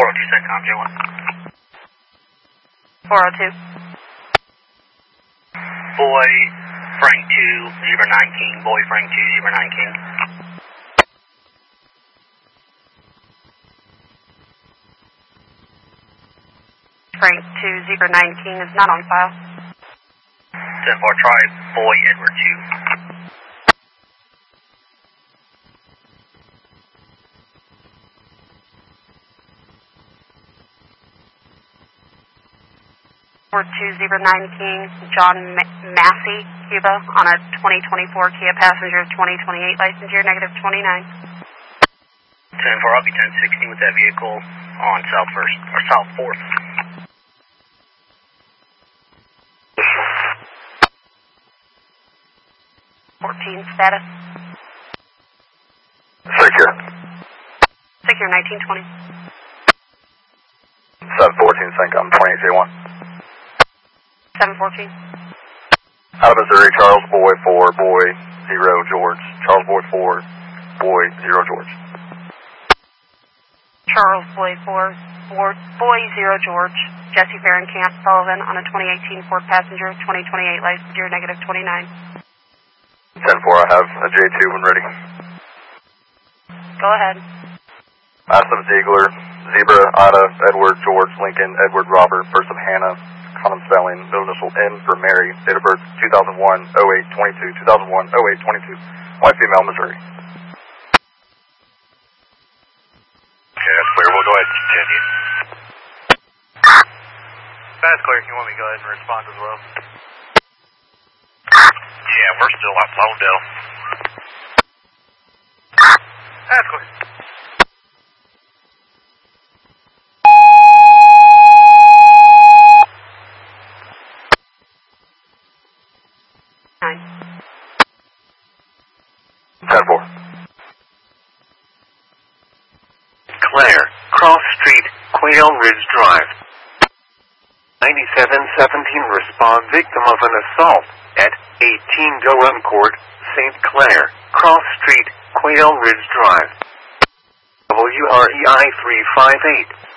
402 CENTCOM, J1. 402. Boy, Frank 2, Zebra 9 King. Boy, Frank 2, Zebra 9 King. Frank 2, Zebra 9 King is not on file. 10-4, try Boy, Edward 2. Ford 2, Zebra 9 King, John Massey, Cuba, on a 2024 Kia Passenger 2028 license year, -29. 10-4, I'll be 1060 with that vehicle on South 1st, or South 4th. Status. Secure. Secure 1920. 714 CENTCOM 28J1. 714. Out of Missouri, Charles Boy 4, Boy 0, George. Charles Boy 4, Boy 0, George. Charles Boy 4, Boy 0, George. Jesse Fahrenkamp Sullivan on a 2018 Ford Passenger 2028 license year, -29. 10-4, I have a J2 when ready. Go ahead. Aston Ziegler, Zebra, Ada, Edward, George, Lincoln, Edward, Robert, first of Hannah, common spelling, middle initial M for Mary, date of birth 2001, 08, 22, 2001, 08, 22, white female, Missouri. Okay, that's clear. We'll go ahead and continue. That's clear. You want me to go ahead and respond as well? Yeah, we're still on Lowdell. That's clear. Nine. 10-4. Claire, Cross Street, Quail Ridge Drive. 9717 respond victim of an assault at 18 Durham Court, St. Clair, Cross Street, Quail Ridge Drive. WREI 358.